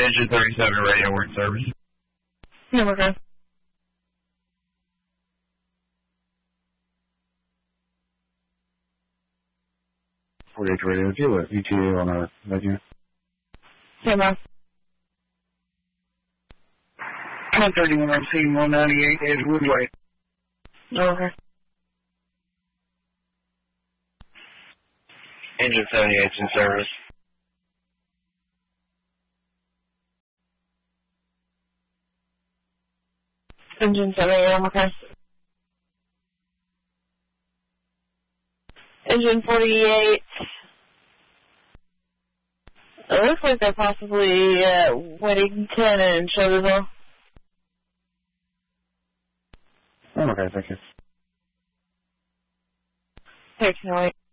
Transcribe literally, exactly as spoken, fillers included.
Engine thirty-seven radio work service. Yeah, okay. forty-eight radio, deal with E T A on our venue. Yeah, man. one thirty-one C one ninety-eight Edgewood Way. Okay. Engine seventy-eight's in service. Engine seventy-eight, okay. Engine forty-eight. It looks like they're possibly uh, Weddington and Shelbyville. Oh, okay, thank you. thirteen oh eight.